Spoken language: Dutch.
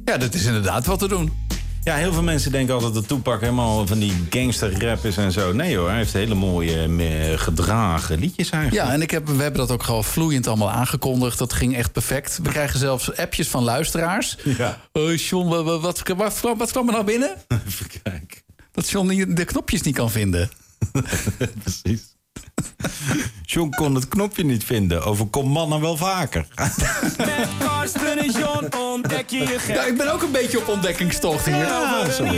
Ja, dat is inderdaad wat te doen. Ja, heel veel mensen denken altijd dat Tupac helemaal van die gangster rap is en zo. Nee hoor, hij heeft hele mooie gedragen liedjes eigenlijk. Ja, en we hebben dat ook gewoon vloeiend allemaal aangekondigd. Dat ging echt perfect. We krijgen zelfs appjes van luisteraars. Ja. John, wat kwam er nou binnen? Even kijken. Dat John de knopjes niet kan vinden. Precies. John kon het knopje niet vinden. Overkomt mannen wel vaker. Met Karsten en John ontdek je je gek. Ja, ik ben ook een beetje op ontdekkingstocht hier. Ja, zo is